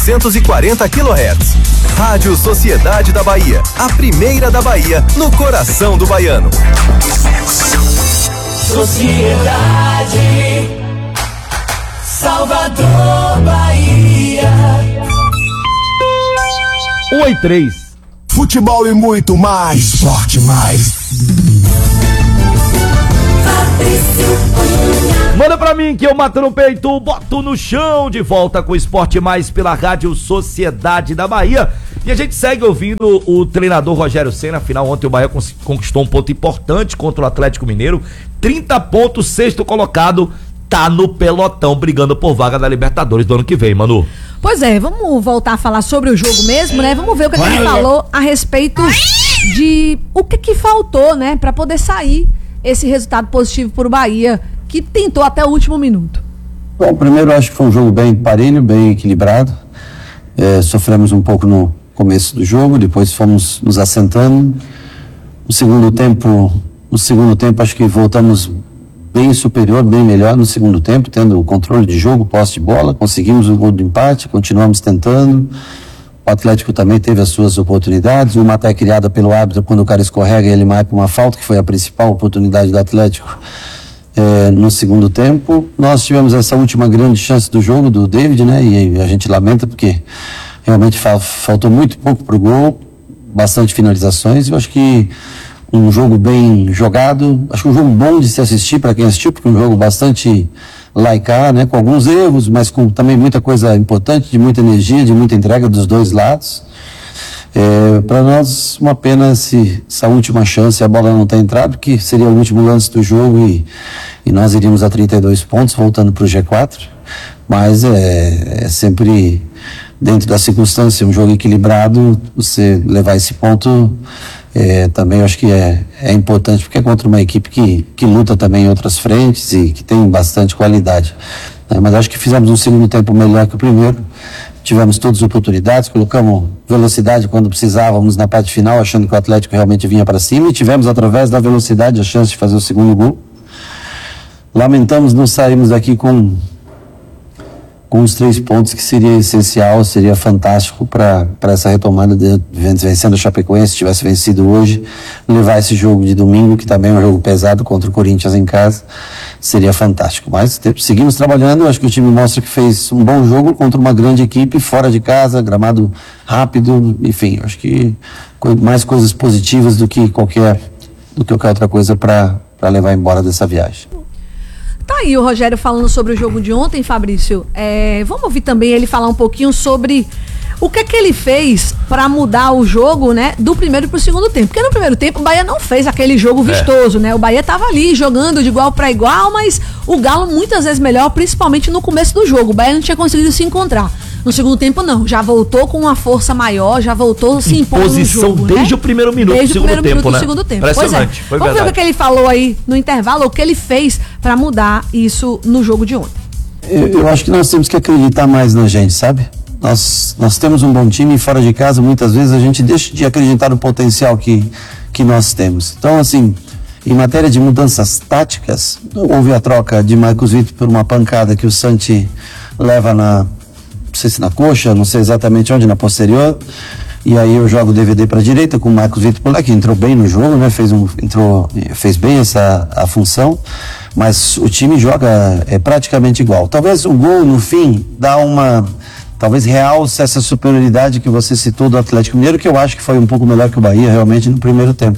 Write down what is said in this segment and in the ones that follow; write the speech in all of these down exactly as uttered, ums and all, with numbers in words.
novecentos e quarenta quilohertz. Rádio Sociedade da Bahia, a primeira da Bahia, no coração do baiano. Sociedade, Salvador, Bahia. um e três. Futebol e muito mais. Esporte mais. Manda pra mim que eu mato no peito, boto no chão. De volta com o Esporte Mais pela Rádio Sociedade da Bahia. E a gente segue ouvindo o treinador Rogério Ceni. Afinal, ontem o Bahia conquistou um ponto importante contra o Atlético Mineiro. trinta pontos, sexto colocado, tá no pelotão, brigando por vaga da Libertadores do ano que vem, Manu. Pois é, vamos voltar a falar sobre o jogo mesmo, né? Vamos ver o que, que ele falou a respeito de o que que faltou, né? Pra poder sair esse resultado positivo pro Bahia, que tentou até o último minuto. Bom, primeiro acho que foi um jogo bem parelho, bem equilibrado. É, sofremos um pouco no começo do jogo, depois fomos nos assentando. No segundo tempo, no segundo tempo acho que voltamos bem superior, bem melhor no segundo tempo, tendo o controle de jogo, posse de bola, conseguimos o gol do empate, continuamos tentando. O Atlético também teve as suas oportunidades, uma até criada pelo árbitro quando o cara escorrega e ele marca uma falta, que foi a principal oportunidade do Atlético é, no segundo tempo. Nós tivemos essa última grande chance do jogo do David, né, e a gente lamenta porque realmente fa- faltou muito pouco pro gol, bastante finalizações. Eu acho que um jogo bem jogado, acho que um jogo bom de se assistir para quem assistiu, porque é um jogo bastante laicar, né, com alguns erros, mas com também muita coisa importante, de muita energia, de muita entrega dos dois lados. É, para nós, uma pena se essa última chance, a bola não ter entrado, que seria o último lance do jogo e, e nós iríamos a trinta e dois pontos, voltando para o G quatro, mas é, é sempre dentro da circunstância, um jogo equilibrado, você levar esse ponto é, também eu acho que é, é importante, porque é contra uma equipe que, que luta também em outras frentes e que tem bastante qualidade. É, mas acho que fizemos um segundo tempo melhor que o primeiro, tivemos todas as oportunidades, colocamos velocidade quando precisávamos na parte final, achando que o Atlético realmente vinha para cima, e tivemos através da velocidade a chance de fazer o segundo gol. Lamentamos não sairmos daqui com com os três pontos, que seria essencial, seria fantástico para essa retomada, de, vencendo o Chapecoense, se tivesse vencido hoje, levar esse jogo de domingo, que também é um jogo pesado contra o Corinthians em casa, seria fantástico. Mas te, seguimos trabalhando, acho que o time mostra que fez um bom jogo contra uma grande equipe, fora de casa, gramado rápido, enfim, acho que mais coisas positivas do que qualquer, do que qualquer outra coisa para levar embora dessa viagem. Tá aí o Rogério falando sobre o jogo de ontem, Fabrício. É, vamos ouvir também ele falar um pouquinho sobre o que é que ele fez para mudar o jogo, né, do primeiro pro segundo tempo. Porque no primeiro tempo o Bahia não fez aquele jogo vistoso, é. né? O Bahia tava ali jogando de igual para igual, mas o Galo muitas vezes melhor, principalmente no começo do jogo. O Bahia não tinha conseguido se encontrar. No segundo tempo, não. Já voltou com uma força maior, já voltou se impondo no jogo, desde né? o primeiro minuto desde do o primeiro segundo minuto tempo, do né? segundo tempo. Pois é. Foi Vamos verdade. ver o que ele falou aí no intervalo, o que ele fez para mudar isso no jogo de ontem. Eu, eu acho que nós temos que acreditar mais na gente, sabe? Nós, nós temos um bom time e fora de casa, muitas vezes a gente deixa de acreditar no potencial que, que nós temos. Então, assim, em matéria de mudanças táticas, houve a troca de Marcos Vitor por uma pancada que o Santi leva na, não sei se na coxa, não sei exatamente onde, na posterior, e aí eu jogo o D V D para a direita com o Marcos Vitor por lá, que entrou bem no jogo, né? Fez, um, entrou, fez bem essa a função, mas o time joga é praticamente igual. Talvez o gol no fim dá uma, talvez realce essa superioridade que você citou do Atlético Mineiro, que eu acho que foi um pouco melhor que o Bahia realmente no primeiro tempo.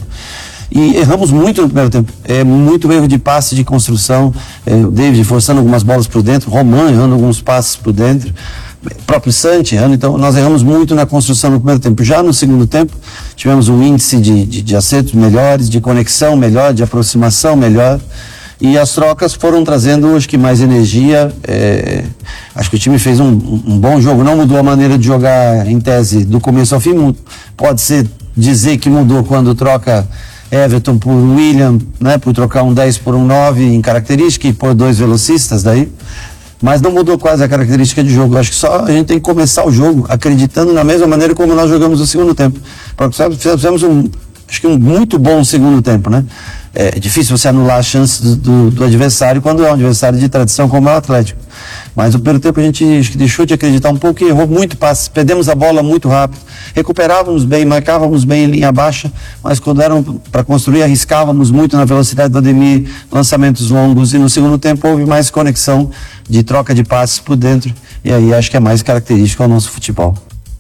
E erramos muito no primeiro tempo, é muito erro de passe, de construção, é, o David forçando algumas bolas por dentro, Roman errando alguns passes por dentro, o próprio Santi errando, então nós erramos muito na construção no primeiro tempo. Já no segundo tempo tivemos um índice de, de, de acertos melhores, de conexão melhor, de aproximação melhor, e as trocas foram trazendo, acho que, mais energia. É, acho que o time fez um, um bom jogo, não mudou a maneira de jogar em tese do começo ao fim, pode ser dizer que mudou quando troca Everton por William, né, por trocar um dez por um nove em característica e por dois velocistas daí, mas não mudou quase a característica de jogo. Acho que só a gente tem que começar o jogo acreditando na mesma maneira como nós jogamos no segundo tempo. Porque fizemos um, acho que um muito bom segundo tempo, né? É difícil você anular as chances do, do, do adversário quando é um adversário de tradição como é o Atlético. Mas no primeiro tempo a gente acho que deixou de acreditar um pouco e errou muito passes, perdemos a bola muito rápido, recuperávamos bem, marcávamos bem em linha baixa, mas quando eram para construir arriscávamos muito na velocidade do Ademir, lançamentos longos, e no segundo tempo houve mais conexão de troca de passes por dentro, e aí acho que é mais característico ao nosso futebol.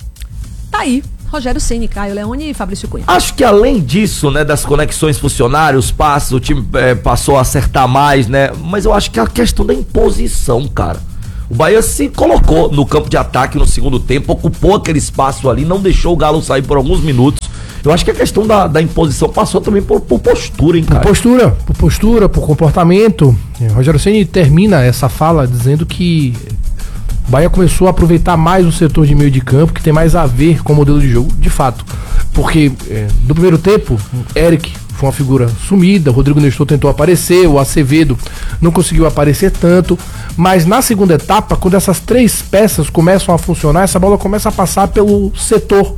Tá aí. Rogério Ceni, Caio Leone e Fabrício Cunha. Acho que além disso, né, das conexões funcionaram, os passos, o time é, passou a acertar mais, né? Mas eu acho que é a questão da imposição, cara. O Bahia se colocou no campo de ataque no segundo tempo, ocupou aquele espaço ali, não deixou o Galo sair por alguns minutos. Eu acho que a questão da, da imposição passou também por, por postura, hein, cara? Por postura, por postura, por comportamento. O Rogério Ceni termina essa fala dizendo que o Bahia começou a aproveitar mais o setor de meio de campo, que tem mais a ver com o modelo de jogo, de fato. Porque é, no primeiro tempo, Eric foi uma figura sumida, o Rodrigo Nestor tentou aparecer, o Acevedo não conseguiu aparecer tanto, mas na segunda etapa, quando essas três peças começam a funcionar, essa bola começa a passar pelo setor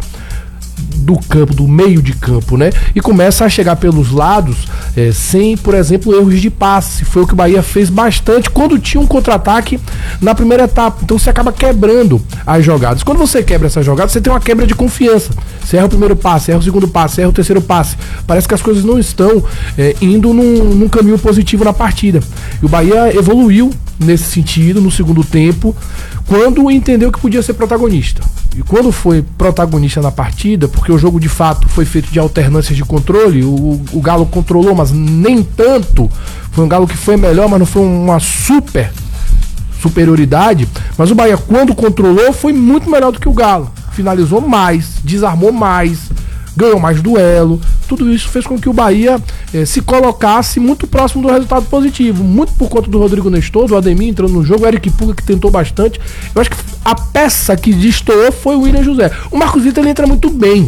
do campo, do meio de campo, né? E começa a chegar pelos lados, é, sem, por exemplo, erros de passe. Foi o que o Bahia fez bastante quando tinha um contra-ataque na primeira etapa. Então você acaba quebrando as jogadas. Quando você quebra essas jogadas, você tem uma quebra de confiança. Você erra o primeiro passe, erra o segundo passe, erra o terceiro passe. Parece que as coisas não estão é, indo num, num caminho positivo na partida. E o Bahia evoluiu nesse sentido no segundo tempo, quando entendeu que podia ser protagonista. E quando foi protagonista na partida, porque o jogo de fato foi feito de alternâncias de controle, o, o Galo controlou, mas nem tanto. Foi um Galo que foi melhor, mas não foi uma super superioridade. Mas o Bahia, quando controlou, foi muito melhor do que o Galo. Finalizou mais, desarmou mais, ganhou mais duelo. Tudo isso fez com que o Bahia eh, se colocasse muito próximo do resultado positivo, muito por conta do Rodrigo Nestor, do Ademir entrando no jogo, o Eric Puga que tentou bastante. Eu acho que a peça que destoou foi o William José. O Marcos Vitor, ele entra muito bem.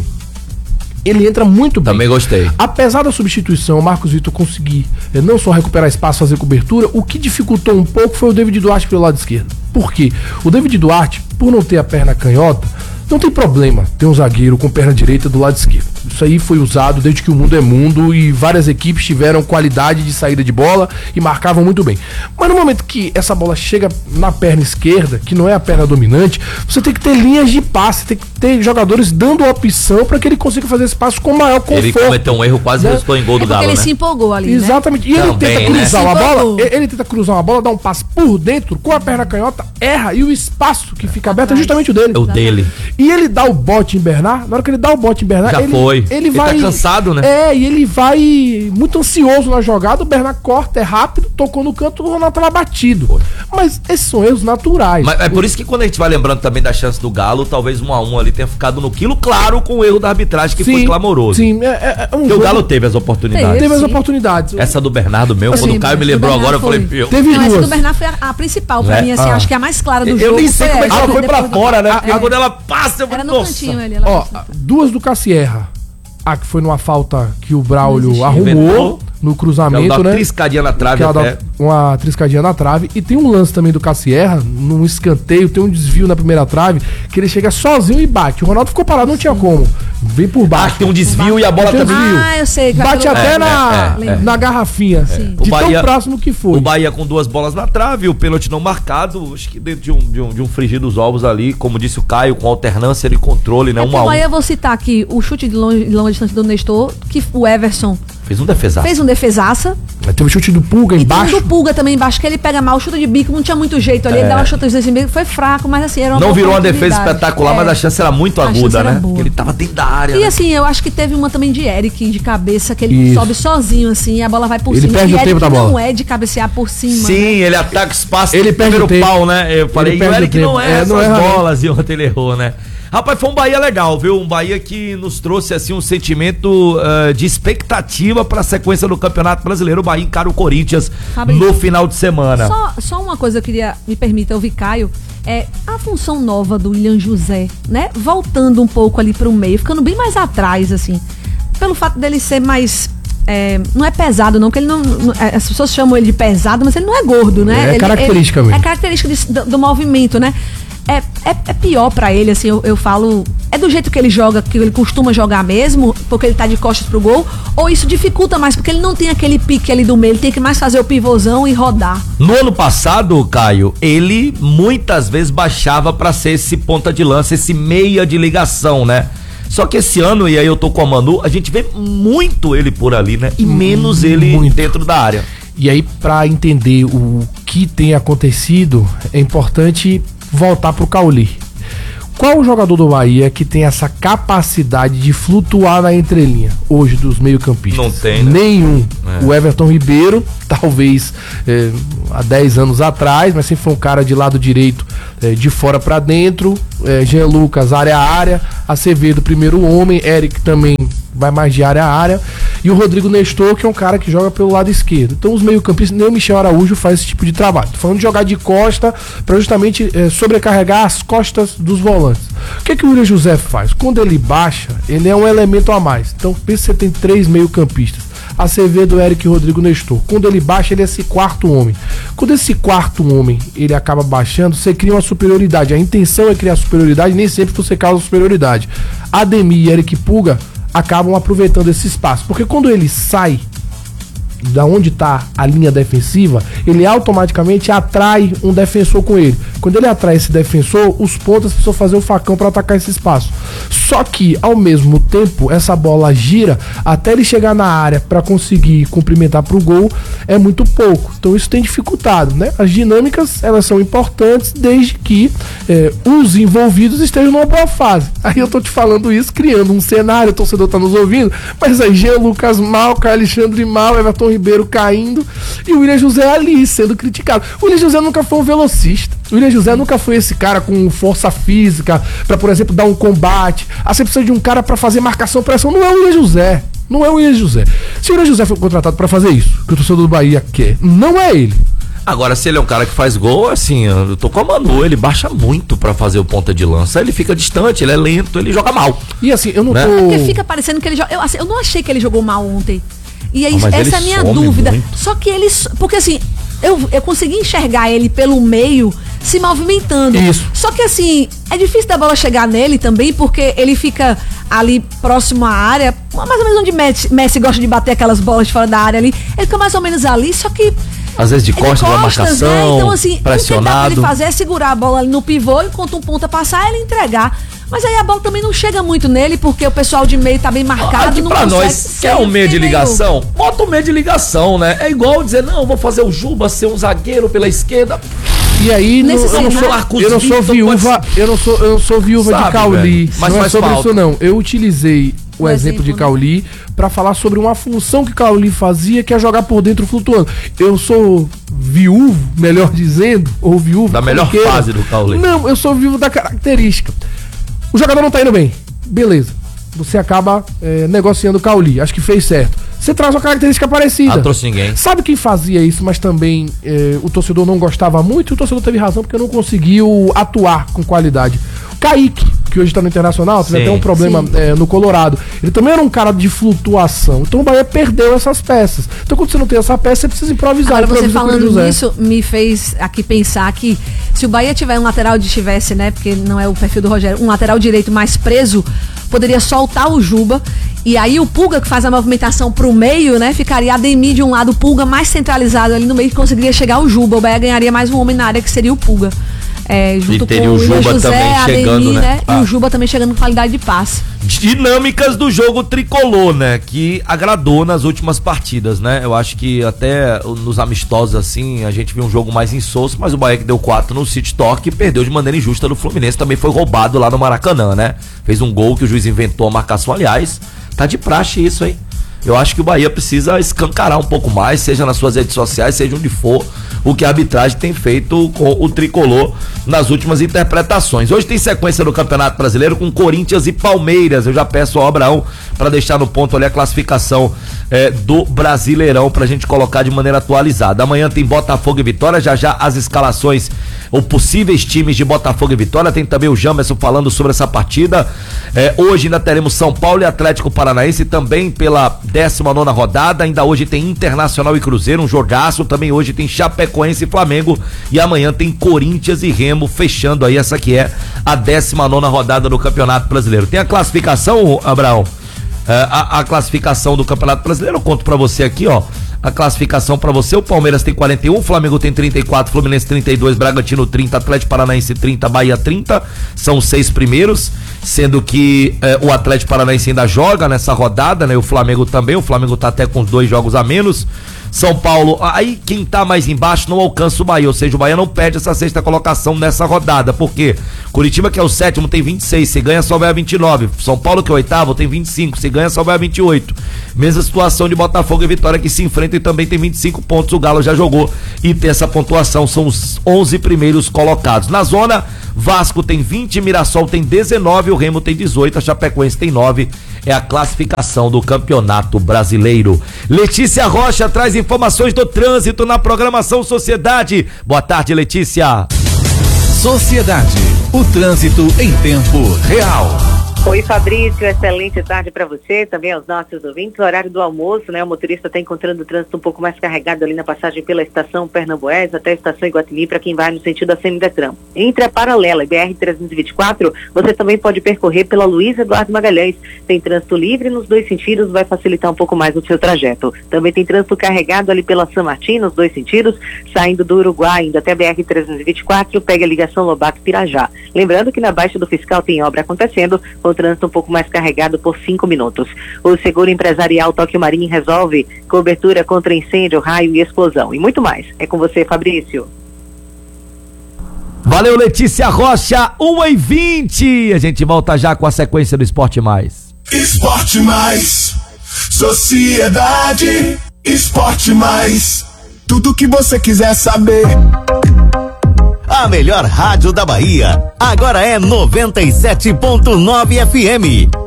Ele entra muito bem. Também gostei. Apesar da substituição, o Marcos Vitor conseguir eh, não só recuperar espaço, fazer cobertura, o que dificultou um pouco foi o David Duarte pelo lado esquerdo. Por quê? O David Duarte, por não ter a perna canhota, não tem problema ter um zagueiro com perna direita do lado esquerdo. Isso aí foi usado desde que o mundo é mundo e várias equipes tiveram qualidade de saída de bola e marcavam muito bem. Mas no momento que essa bola chega na perna esquerda, que não é a perna dominante, você tem que ter linhas de passe, tem que ter jogadores dando a opção para que ele consiga fazer esse passo com maior conforto. Ele cometeu um erro, quase né? resultou em gol do é Galo, ele né? se empolgou ali, Exatamente. Né? E ele Também, tenta cruzar né? uma bola, ele, ele tenta cruzar uma bola, dar um passe por dentro, com a perna canhota, erra, e o espaço que fica aberto é justamente o dele. É o dele. E ele dá o bote em Bernard, na hora que ele dá o bote em Bernard, Já ele, foi. ele Ele vai... tá cansado, né? É, e ele vai muito ansioso na jogada, o Bernard corta, é rápido, tocou no canto, o Ronaldo tava batido. Mas esses são erros naturais. Mas é por isso que quando a gente vai lembrando também da chance do Galo, talvez um a um ali tenha ficado no quilo, claro, com o erro da arbitragem que sim, foi clamoroso. Sim, é, é, é um Porque jogo... o Galo teve as oportunidades. Teve as Sim. oportunidades. Essa do Bernardo mesmo, Assim, quando o Caio me lembrou agora, eu falei, meu. Teve Não, essa duas. do Bernardo foi a, a principal pra Né? mim, assim, Ah. acho que é a mais clara do Eu jogo. nem sei como é que essa, ela foi pra depois do- fora, né? Ah, Porque é. quando ela passa, eu Era falei, no nossa. cantinho ele. Ela Ó, passou. duas do Cassierra. A que foi numa falta que o Braulio existiu. arrumou Inventou. no Ela cruzamento, dá uma né? triscadinha na trave Que ela até. dá uma triscadinha na trave. E tem um lance também do Cassierra, num escanteio, tem um desvio na primeira trave, que ele chega sozinho e bate. O Ronaldo ficou parado, não tinha como. Vem por Ah, baixo. tem um desvio e a bola Tem um também. desvio. Ah, eu sei. que Bate aquilo- até É, na, é, é, é. na garrafinha. Sim. De O Bahia- tão próximo que foi. O Bahia com duas bolas na trave, o pênalti não marcado, acho que dentro de um, de um, de um frigir dos ovos ali, como disse o Caio, com alternância de controle, né? É Um porque a o um. Bahia, eu vou citar aqui o chute de longe, de longa distância do Nestor, que o Everson Fez um defesaço. fez um defesaça. Teve o chute do Pulga E tem embaixo. um do Pulga também embaixo, que ele pega mal, chuta de bico, não tinha muito jeito ali, ele dá uma chuta de bico, foi fraco, mas assim, era uma Não boa virou uma defesa oportunidade. espetacular, É. mas a chance era muito A chance aguda, era né? boa. Porque ele tava dentro da área. E né? assim, eu acho que teve uma também de Eric, de cabeça, que ele Isso. sobe sozinho, assim, e a bola vai por Ele cima. perde e o Eric tempo da bola. não é de cabecear por cima. Sim, né? ele ataca o espaço Ele do perde primeiro o tempo. pau, né? Eu falei, Ele e o perde Eric o não tempo. é É, essas não erra, não. bolas, e ontem ele errou, né? Rapaz, foi um Bahia legal, viu? Um Bahia que nos trouxe, assim, um sentimento uh, de expectativa pra sequência do Campeonato Brasileiro. O Bahia encara o Corinthians Fabrício, no final de semana. Só, só uma coisa eu queria, me permita ouvir, Caio, é a função nova do William José, né? Voltando um pouco ali pro meio, ficando bem mais atrás, assim. Pelo fato dele ser mais... É, não é pesado, não, que ele não, não. As pessoas chamam ele de pesado, mas ele não é gordo, né? É Ele- característica ele- mesmo. É característica de- do, do movimento, né? É, é, é pior pra ele, assim, eu, eu falo é do jeito que ele joga, que ele costuma jogar mesmo, porque ele tá de costas pro gol, ou isso dificulta mais, porque ele não tem aquele pique ali do meio, ele tem que mais fazer o pivôzão e rodar? No ano passado, Caio, ele muitas vezes baixava pra ser esse ponta de lança, esse meia de ligação, né? Só que esse ano, e aí eu tô com a Manu, a gente vê muito ele por ali, né? E menos ele muito dentro da área. E aí, pra entender o que tem acontecido, é importante voltar pro Cauli. Qual o jogador do Bahia que tem essa capacidade de flutuar na entrelinha hoje dos meio-campistas? Não tem, né? Nenhum. É. O Everton Ribeiro, talvez é, há dez anos atrás, mas sempre foi um cara de lado direito, é, de fora pra dentro. É, Jean Lucas, área a área. Acevedo, primeiro homem. Eric também vai mais de área a área. E o Rodrigo Nestor, que é um cara que joga pelo lado esquerdo. Então os meio-campistas, nem o Michel Araújo faz esse tipo de trabalho. Tô falando de jogar de costa para justamente é, sobrecarregar as costas dos volantes. O que, que o William José faz? Quando ele baixa, ele é um elemento a mais. Então pensa que você tem três meio-campistas: Acevedo, Eric e Rodrigo Nestor. Quando ele baixa, ele é esse quarto homem. Quando esse quarto homem ele acaba baixando, você cria uma superioridade. A intenção é criar superioridade, nem sempre você causa superioridade. Ademir e Eric Puga acabam aproveitando esse espaço, porque quando ele sai da onde está a linha defensiva, ele automaticamente atrai um defensor com ele. Quando ele atrai esse defensor, os pontas precisam fazer o facão para atacar esse espaço. Só que, ao mesmo tempo, essa bola gira até ele chegar na área para conseguir cumprimentar para o gol, é muito pouco. Então isso tem dificultado, né? As dinâmicas, elas são importantes desde que é, os envolvidos estejam numa boa fase. Aí eu tô te falando isso, criando um cenário, o torcedor tá nos ouvindo, mas aí Jean Lucas mal, Caio Alexandre mal, Everton Ribeiro caindo e o William José ali sendo criticado. O William José nunca foi um velocista. O William José nunca foi esse cara com força física pra, por exemplo, dar um combate. Ah, você precisa de um cara pra fazer marcação, pressão. Não é o William José. Não é o William José. Se o William José foi contratado pra fazer isso, que o torcedor do Bahia quer, não é ele. Agora, se ele é um cara que faz gol, assim, eu tô com a Manu, ele baixa muito pra fazer o ponta de lança, ele fica distante, ele é lento, ele joga mal. E assim, eu não né? tô... É porque fica parecendo que ele joga... Eu, assim, eu não achei que ele jogou mal ontem. E aí, Ah, essa é a minha dúvida. Muito. Só que ele... Porque assim, eu, eu consegui enxergar ele pelo meio se movimentando. Isso. Só que assim, é difícil da bola chegar nele também, porque ele fica ali próximo à área, mais ou menos onde Messi, Messi gosta de bater aquelas bolas de fora da área ali. Ele fica mais ou menos ali, só que... Às vezes de É costas, uma marcação, né? Então, assim, pressionado. o que dá pra ele fazer é segurar a bola ali no pivô, enquanto um ponta passar, ele entregar. Mas aí a bola também não chega muito nele, porque o pessoal de meio tá bem marcado. Aqui não pra consegue nós, quer um meio de ligação? Bota um meio de ligação, né? É igual dizer, não, vou fazer o Juba ser um zagueiro pela esquerda. E aí, no, Nesse eu não sou, cenário- eu não sou viúva, eu não sou, eu não sou viúva Sabe, de Cauli. velho, mas Não é faz sobre falta. isso não. Eu utilizei o O exemplo de exemplo, né? Cauli para falar sobre uma função que Cauli fazia, que é jogar por dentro flutuando. Eu sou viúvo, melhor dizendo, ou viúvo Da como melhor queira. fase do Cauli. Não, eu sou viúvo da característica. O jogador não tá indo bem. Beleza. Você acaba é, negociando o Cauli. Acho que fez certo. Você traz uma característica parecida. Não trouxe ninguém. Sabe quem fazia isso, mas também é, o torcedor não gostava muito? E o torcedor teve razão porque não conseguiu atuar com qualidade. O Kaique, que hoje tá no Internacional, teve Sim, até um problema é, no Colorado. Ele também era um cara de flutuação. Então o Bahia perdeu essas peças. Então quando você não tem essa peça, você precisa improvisar. Agora, você improvisa com o falando José. nisso, me fez aqui pensar que se o Bahia tiver um lateral de tivesse, né, porque não é o perfil do Rogério, um lateral direito mais preso, poderia soltar o Juba, e aí o Pulga, que faz a movimentação pro meio, né, ficaria Ademir de um lado, o Pulga mais centralizado ali no meio, que conseguiria chegar o Juba. O Bahia ganharia mais um homem na área, que seria o Pulga. É, junto E teria com o o William Juba José, também Ademir, chegando, né? né, Ah. e o Juba também chegando com qualidade de passe. Dinâmicas do jogo tricolor, né? Que agradou nas últimas partidas, né? Eu acho que até nos amistosos, assim, a gente viu um jogo mais insosso, mas o Bahia que deu quatro no City Torque perdeu de maneira injusta no Fluminense, também foi roubado lá no Maracanã, né? Fez um gol que o juiz inventou a marcação, aliás, tá de praxe isso, hein? Eu acho que o Bahia precisa escancarar um pouco mais, seja nas suas redes sociais, seja onde for, o que a arbitragem tem feito com o tricolor nas últimas interpretações. Hoje tem sequência no Campeonato Brasileiro com Corinthians e Palmeiras. Eu já peço ao Abraão para deixar no ponto ali a classificação é, do Brasileirão pra gente colocar de maneira atualizada. Amanhã tem Botafogo e Vitória, já já as escalações ou possíveis times de Botafogo e Vitória. Tem também o Jamerson falando sobre essa partida. É, hoje ainda teremos São Paulo e Atlético Paranaense também pela décima nona rodada. Ainda hoje tem Internacional e Cruzeiro, um jogaço. Também hoje tem Chapecoense e Flamengo. E amanhã tem Corinthians e Remo, fechando aí essa que é a décima nona rodada do Campeonato Brasileiro. Tem a classificação, Abraão? É, a, a classificação do Campeonato Brasileiro, eu conto pra você aqui, ó. A classificação pra você: o Palmeiras tem quarenta e um, o Flamengo tem trinta e quatro, Fluminense trinta e dois, Bragantino trinta, Atlético Paranaense trinta, Bahia trinta, são os seis primeiros, sendo que eh, o Atlético Paranaense ainda joga nessa rodada, né? O Flamengo também, o Flamengo tá até com os dois jogos a menos. São Paulo, aí quem tá mais embaixo não alcança o Bahia, ou seja, o Bahia não perde essa sexta colocação nessa rodada, porque Curitiba, que é o sétimo, tem vinte e seis, se ganha só vai a vinte e nove, São Paulo, que é o oitavo, tem vinte e cinco, se ganha só vai a vinte e oito, mesma situação de Botafogo e Vitória, que se enfrentam e também tem vinte e cinco pontos, o Galo já jogou e tem essa pontuação, são os onze primeiros colocados. Na zona, Vasco tem vinte, Mirassol tem dezenove, o Remo tem dezoito, a Chapecoense tem nove, é a classificação do Campeonato Brasileiro. Letícia Rocha traz informações do trânsito na programação Sociedade. Boa tarde, Letícia. Sociedade, o trânsito em tempo real. Oi, Fabrício, excelente tarde para você, também aos nossos ouvintes. O horário do almoço, né? O motorista está encontrando o trânsito um pouco mais carregado ali na passagem pela estação Pernambués até a estação Iguatimi, para quem vai no sentido da Semidetran. Entre a paralela e B R trezentos e vinte e quatro, você também pode percorrer pela Luiz Eduardo Magalhães. Tem trânsito livre nos dois sentidos, vai facilitar um pouco mais o seu trajeto. Também tem trânsito carregado ali pela San Martín, nos dois sentidos, saindo do Uruguai, indo até a B R trezentos e vinte e quatro, pega a ligação Lobato-Pirajá. Lembrando que na Baixa do Fiscal tem obra acontecendo, com trânsito um pouco mais carregado por cinco minutos. O seguro empresarial Tóquio Marinho resolve cobertura contra incêndio, raio e explosão e muito mais. É com você, Fabrício. Valeu, Letícia Rocha, uma e vinte. A gente volta já com a sequência do Esporte Mais. Esporte Mais, Sociedade, Esporte Mais, tudo que você quiser saber. A melhor rádio da Bahia, agora é noventa e sete ponto nove F M.